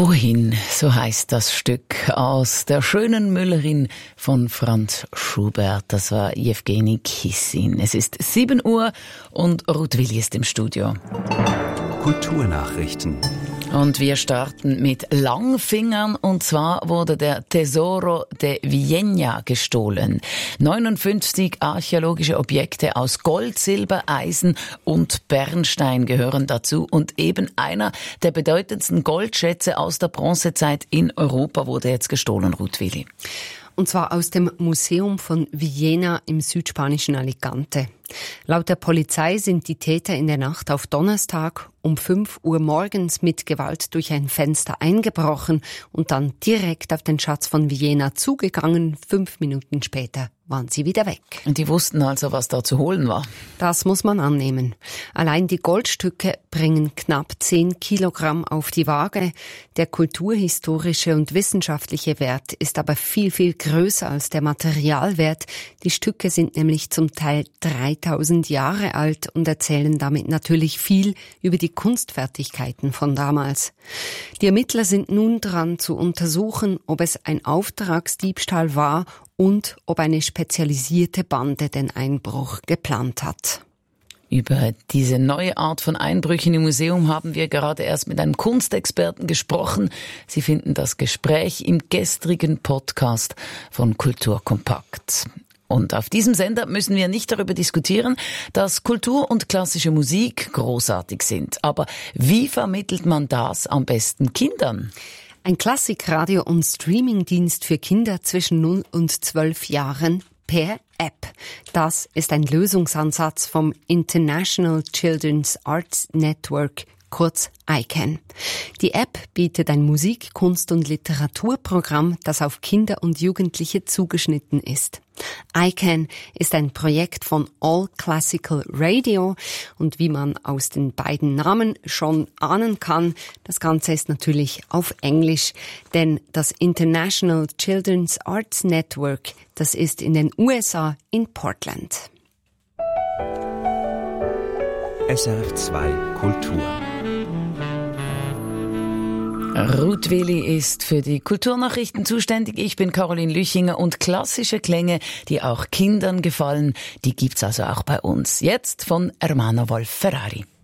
Wohin, so heißt das Stück aus der schönen Müllerin von Franz Schubert. Das war Jewgeni Kissin. Es ist 7 Uhr und Ruth Willi ist im Studio. Kulturnachrichten. Und wir starten mit Langfingern, und zwar wurde der Tesoro de Villena gestohlen. 59 archäologische Objekte aus Gold, Silber, Eisen und Bernstein gehören dazu, und eben einer der bedeutendsten Goldschätze aus der Bronzezeit in Europa wurde jetzt gestohlen, Ruth Willi. Und zwar aus dem Museum von Villena im südspanischen Alicante. Laut der Polizei sind die Täter in der Nacht auf Donnerstag um 5 Uhr morgens mit Gewalt durch ein Fenster eingebrochen und dann direkt auf den Schatz von Villena zugegangen. 5 Minuten später waren sie wieder weg. Und die wussten also, was da zu holen war? Das muss man annehmen. Allein die Goldstücke bringen knapp 10 Kilogramm auf die Waage. Der kulturhistorische und wissenschaftliche Wert ist aber viel, viel größer als der Materialwert. Die Stücke sind nämlich zum Teil 3000 Jahre alt und erzählen damit natürlich viel über die Kunstfertigkeiten von damals. Die Ermittler sind nun dran zu untersuchen, ob es ein Auftragsdiebstahl war und ob eine spezialisierte Bande den Einbruch geplant hat. Über diese neue Art von Einbrüchen im Museum haben wir gerade erst mit einem Kunstexperten gesprochen. Sie finden das Gespräch im gestrigen Podcast von Kultur Kompakt. Und auf diesem Sender müssen wir nicht darüber diskutieren, dass Kultur und klassische Musik großartig sind. Aber wie vermittelt man das am besten Kindern? Ein Klassikradio- und Streamingdienst für Kinder zwischen 0 und 12 Jahren per App. Das ist ein Lösungsansatz vom International Children's Arts Network, kurz ICANN. Die App bietet ein Musik-, Kunst- und Literaturprogramm, das auf Kinder und Jugendliche zugeschnitten ist. ICANN ist ein Projekt von All Classical Radio, und wie man aus den beiden Namen schon ahnen kann, das Ganze ist natürlich auf Englisch, denn das International Children's Arts Network, das ist in den USA in Portland. SRF 2 Kultur. Ruth Willi ist für die Kulturnachrichten zuständig. Ich bin Caroline Lüchinger, und klassische Klänge, die auch Kindern gefallen, die gibt's also auch bei uns. Jetzt von Ermanno Wolf Ferrari.